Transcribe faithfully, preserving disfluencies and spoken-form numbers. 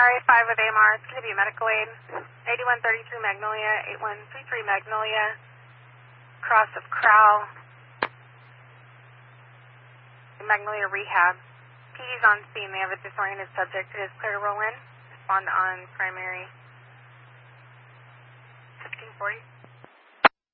A five with A M R, it's going to be medical aid. eighty-one thirty-three Magnolia, eighty-one thirty-three Magnolia, cross of Crowell, Magnolia Rehab. P D's on scene, they have a disoriented subject. It is clear to roll in. Respond on primary fifteen forty.